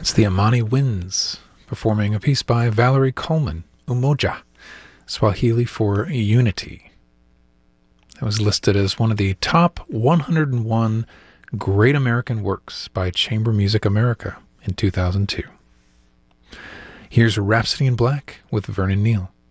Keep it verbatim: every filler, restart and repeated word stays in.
It's the Amani Winds performing a piece by Valerie Coleman, Umoja, Swahili for Unity. That was listed as one of the top one hundred one Great American Works by Chamber Music America in two thousand two. Here's Rhapsody in Black with Vernon Neal.